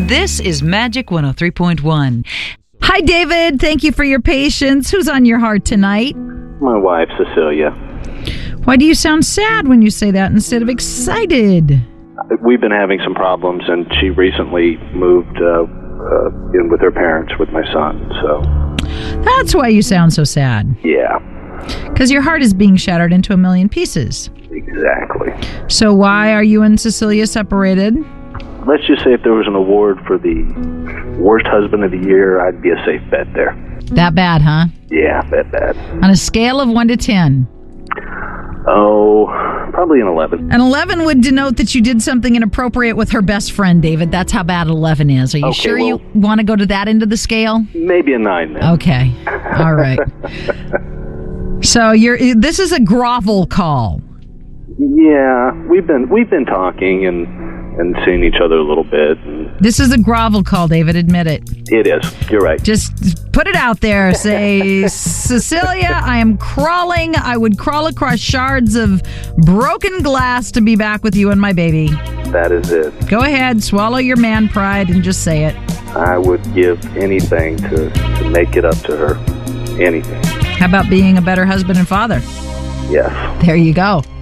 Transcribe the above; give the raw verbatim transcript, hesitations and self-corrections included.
This is Magic one oh three point one. Hi, David. Thank you for your patience. Who's on your heart tonight? My wife, Cecilia. Why do you sound sad when you say that instead of excited? We've been having some problems, and she recently moved uh, uh, in with her parents with my son, so... That's why you sound so sad. Yeah. Because your heart is being shattered into a million pieces. Exactly. So why are you and Cecilia separated? Let's just say if there was an award for the worst husband of the year, I'd be a safe bet there. That bad, huh? Yeah, that bad. On a scale of one to ten? Oh, probably an eleven. An eleven would denote that you did something inappropriate with her best friend, David. That's how bad eleven is. Are you Okay, sure well, you want to go to that end of the scale? Maybe a nine then. Okay. All right. So you're. This is a grovel call. Yeah, we've been we've been talking and and seeing each other a little bit. And This is a grovel call, David. Admit it. it is. You're right. Just put it out there. Say, Cecilia, I am crawling. I would crawl across shards of broken glass to be back with you and my baby. That is it. Go ahead, swallow your man pride and just say it. I would give anything to, to make it up to her. Anything. How about being a better husband and father? Yes. There you go.